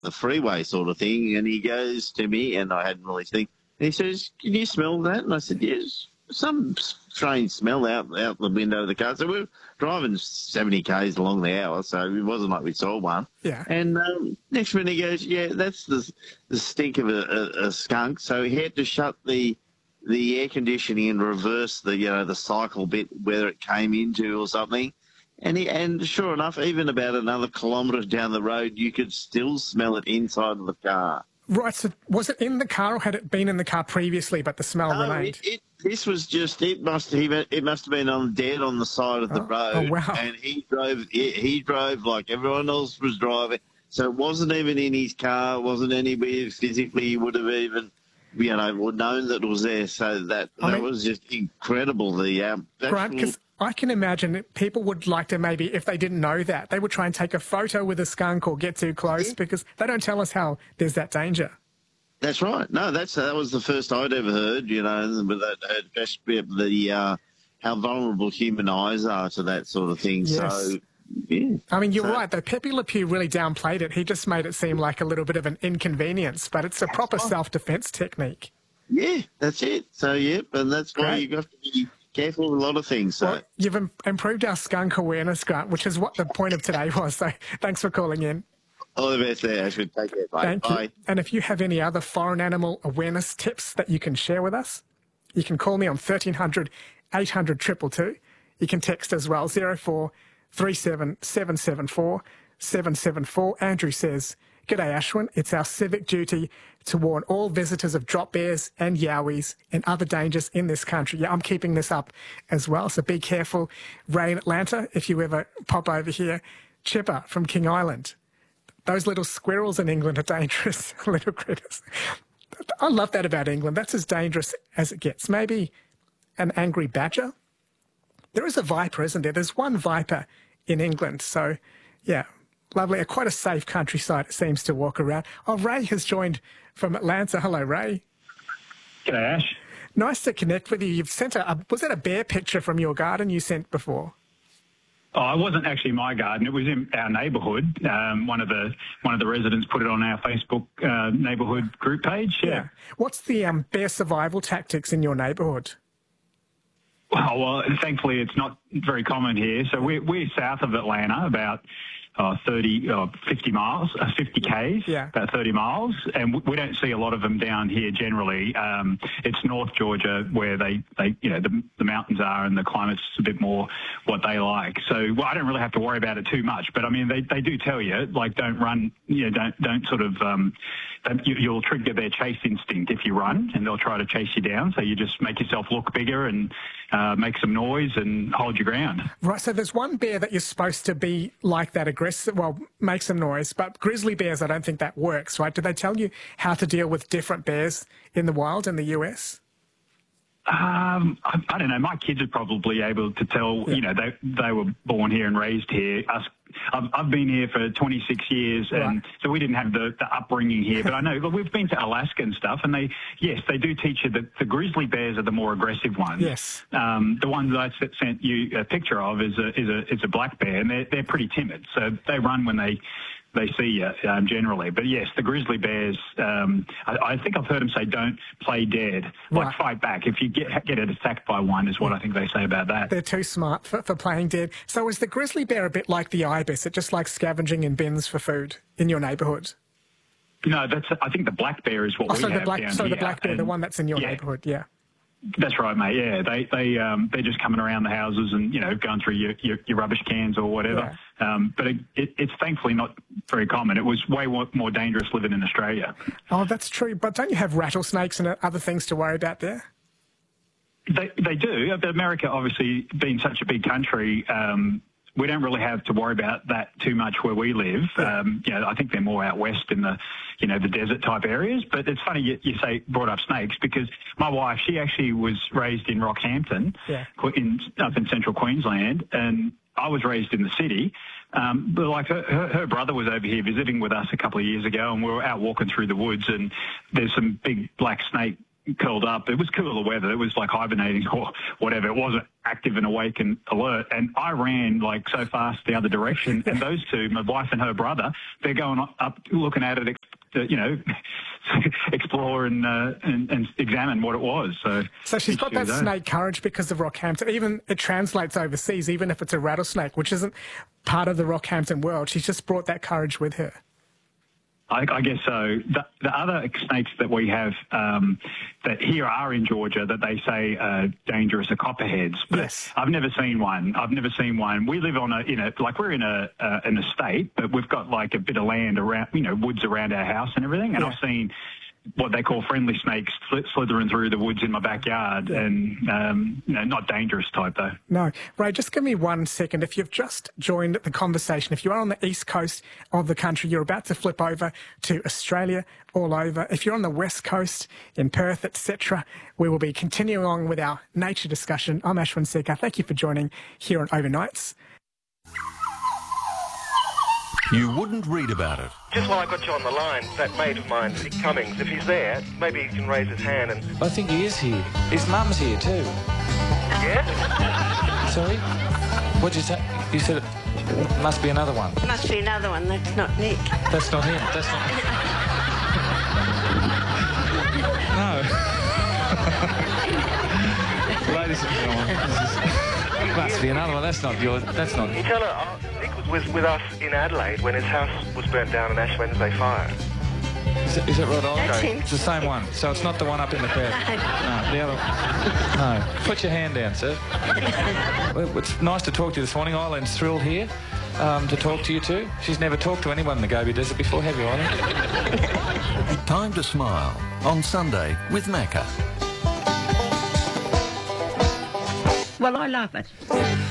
the freeway sort of thing, and he goes to me, and I hadn't really seen. And he says, "Can you smell that?" And I said, "Yes." Some strange smell out the window of the car. So we were driving 70 k's along the hour, so it wasn't like we saw one. Yeah. And next minute he goes, "Yeah, that's the stink of a skunk." So he had to shut the air conditioning and reverse the cycle bit whether it came into or something. And sure enough, even about another kilometre down the road, you could still smell it inside of the car. Right, so was it in the car or had it been in the car previously, but the smell remained? This was just, it must have been dead on the side of the road. Oh, wow. And he drove like everyone else was driving. So it wasn't even in his car, it wasn't anywhere physically he would have even, known that it was there. So that was just incredible. Grant, because I can imagine that people would like to maybe, if they didn't know that, they would try and take a photo with a skunk or get too close because they don't tell us how there's that danger. That's right. No, that was the first I'd ever heard, how vulnerable human eyes are to that sort of thing. Yes. So, yeah. I mean, you're right, though. Pepe Le Pew really downplayed it. He just made it seem like a little bit of an inconvenience, but it's a proper self-defense technique. Yeah, that's it. So, and that's why you have to be careful with a lot of things. So. Well, you've improved our skunk awareness, Grant, which is what the point of today was. So thanks for calling in. All the best there, Ashwin. Take care. Bye. Thank you. And if you have any other foreign animal awareness tips that you can share with us, you can call me on 1300 800 222. You can text as well, 0437 774 774. Andrew says, "G'day, Ashwin. It's our civic duty to warn all visitors of drop bears and yowies and other dangers in this country." Yeah, I'm keeping this up as well, so be careful. Ray in Atlanta, if you ever pop over here. Chipper from King Island. Those little squirrels in England are dangerous, little critters. I love that about England. That's as dangerous as it gets. Maybe an angry badger. There is a viper, isn't there? There's one viper in England. So, yeah, lovely. Quite a safe countryside, it seems, to walk around. Oh, Ray has joined from Atlanta. Hello, Ray. G'day, Ash. Nice to connect with you. You've sent was that a bear picture from your garden you sent before? Oh, it wasn't actually my garden. It was in our neighbourhood. One of the residents put it on our Facebook neighbourhood group page. Yeah. What's the bear survival tactics in your neighbourhood? Well, thankfully it's not very common here. So we're south of Atlanta, about 50 miles, 50 Ks, about 30 miles. And we don't see a lot of them down here generally. It's North Georgia where the mountains are and the climate's a bit more what they like. So I don't really have to worry about it too much. But I mean, they do tell you, like, don't run, don't sort of, you'll trigger their chase instinct if you run, and they'll try to chase you down. So you just make yourself look bigger and make some noise and hold your ground. Right, so there's one bear that you're supposed to be like that aggressive, well, make some noise, but grizzly bears, I don't think that works, right? Do they tell you how to deal with different bears in the wild in the US? I don't know. My kids are probably able to tell, they were born here and raised here. I've been here for 26 years, and so we didn't have the upbringing here. But I know, look, we've been to Alaska and stuff, and they do teach you that the grizzly bears are the more aggressive ones. Yes. The ones that I sent you a picture of is a black bear, and they're pretty timid, so they run when they see you generally. But yes, the grizzly bears, I think I've heard them say don't play dead, like fight back. If you get attacked by one is what I think they say about that. They're too smart for playing dead. So is the grizzly bear a bit like the ibis? It just likes scavenging in bins for food in your neighbourhood? No, I think the black bear is what we have down here. So the black bear, the one that's in your neighbourhood, That's right, mate. Yeah, they're just coming around the houses and going through your rubbish cans or whatever. But it's thankfully not very common. It was way more dangerous living in Australia. Oh, that's true. But don't you have rattlesnakes and other things to worry about there? They do. But America, obviously, being such a big country, we don't really have to worry about that too much where we live. I think they're more out west in the desert type areas. But it's funny you brought up snakes, because my wife, she actually was raised in Rockhampton, up in central Queensland, and I was raised in the city. But like her brother was over here visiting with us a couple of years ago, and we were out walking through the woods, and there's some big black snake curled up. It was cooler weather. It was like hibernating or whatever. It wasn't active and awake and alert. And I ran like so fast the other direction. And those two, my wife and her brother, they're going up looking at it, you know, explore and examine what it was. So she's got that snake courage because of Rockhampton. Even it translates overseas, even if it's a rattlesnake, which isn't part of the Rockhampton world. She's just brought that courage with her. I guess so. The other snakes that we have that here are in Georgia that they say are dangerous are copperheads. But yes. I've never seen one. We live on we're in an estate, but we've got like a bit of land around, you know, woods around our house and everything. And I've seen what they call friendly snakes slithering through the woods in my backyard, and not dangerous type though. No. Ray, just give me 1 second. If you've just joined the conversation, if you are on the east coast of the country, you're about to flip over to Australia all over. If you're on the west coast, in Perth, etc., we will be continuing on with our nature discussion. I'm Ashwin Sekhar. Thank you for joining here on Overnights. You wouldn't read about it. Just while I got you on the line, that mate of mine, Nick Cummings, if he's there, maybe he can raise his hand and... I think he is here. His mum's here too. Yeah? Sorry? What'd you say? You said it must be another one. Must be another one. That's not Nick. That's not him. That's not... No. Ladies and gentlemen, must be another one. That's not yours. That's not... You tell her, Nick was with us in Adelaide when his house was burnt down in Ash Wednesday fire. Is it right on? That's him. It's the same one. So it's not the one up in the crowd. No, the other one. No. Put your hand down, sir. Well, it's nice to talk to you this morning. Eileen's thrilled here to talk to you too. She's never talked to anyone in the Gobi Desert before, have you, Eileen? Time to Smile on Sunday with Macca. Well, I love it.